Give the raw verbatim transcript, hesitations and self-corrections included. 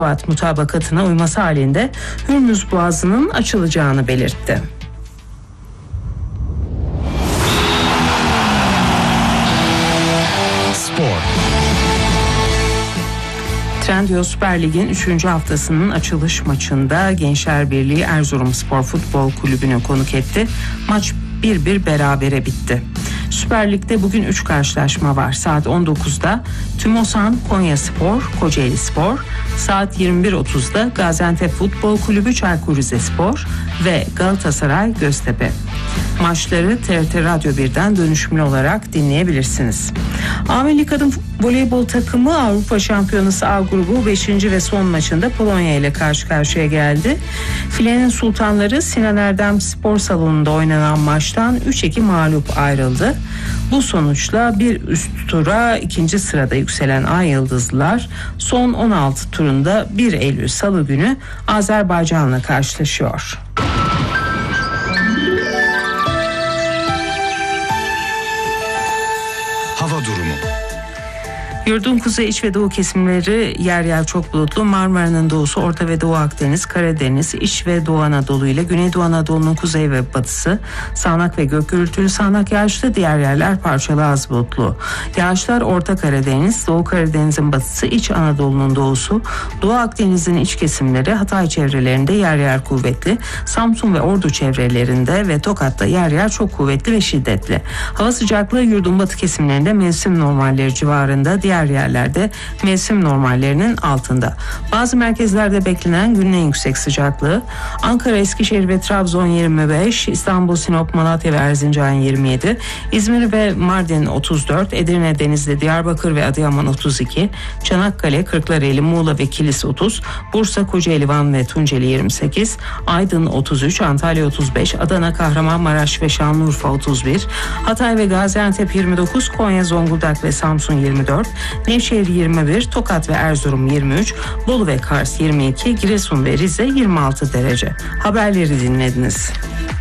megawatt mutabakatına uyması halinde Hürmüz Boğazı'nın açılacağını belirtti. Spor. Trendyol Süper Lig'in üçüncü haftasının açılış maçında Gençler Birliği Erzurumspor Futbol Kulübü'nü konuk etti. Maç bir bir berabere bitti. Süper Lig'de bugün üç karşılaşma var. Saat on dokuzda Tümosan Konyaspor Kocaelispor, saat yirmi bir otuzda Gaziantep Futbol Kulübü Çaykur Rizespor ve Galatasaray Göztepe. Maçları T R T Radyo birden dönüşümlü olarak dinleyebilirsiniz. A Milli Kadın Voleybol takımı Avrupa Şampiyonası A grubu beşinci ve son maçında Polonya ile karşı karşıya geldi. Filenin sultanları Sinan Erdem Spor Salonu'nda oynanan maçtan üç iki mağlup ayrıldı. Bu sonuçla bir üst tura ikinci sırada yükselen Ay Yıldızlılar son on altı turunda bir Eylül Salı günü Azerbaycan'la karşılaşıyor. Hava durumu. Yurdun kuzey, iç ve doğu kesimleri yer yer çok bulutlu. Marmara'nın doğusu, Orta ve Doğu Akdeniz, Karadeniz, İç ve Doğu Anadolu ile Güneydoğu Anadolu'nun kuzey ve batısı sağanak ve gök gürültülü, sağanak yağışlı, diğer yerler parçalı az bulutlu. Yağışlar Orta Karadeniz, Doğu Karadeniz'in batısı, İç Anadolu'nun doğusu, Doğu Akdeniz'in iç kesimleri, Hatay çevrelerinde yer yer kuvvetli, Samsun ve Ordu çevrelerinde ve Tokat'ta yer yer çok kuvvetli ve şiddetli. Hava sıcaklığı yurdun batı kesimlerinde mevsim normalleri civarında, diğer yerlerde mevsim normallerinin altında. Bazı merkezlerde beklenen günün en yüksek sıcaklığı Ankara, Eskişehir ve Trabzon yirmi beş, İstanbul, Sinop, Malatya ve Erzincan yirmi yedi, İzmir ve Mardin otuz dört, Edirne, Denizli, Diyarbakır ve Adıyaman otuz iki, Çanakkale, Kırklareli, Muğla ve Kilis otuz, Bursa, Kocaeli, Van ve Tunceli yirmi sekiz, Aydın otuz üç, Antalya otuz beş, Adana, Kahramanmaraş ve Şanlıurfa otuz bir, Hatay ve Gaziantep yirmi dokuz, Konya, Zonguldak ve Samsun yirmi dört, Nevşehir yirmi bir, Tokat ve Erzurum yirmi üç, Bolu ve Kars yirmi iki, Giresun ve Rize yirmi altı derece. Haberleri dinlediniz.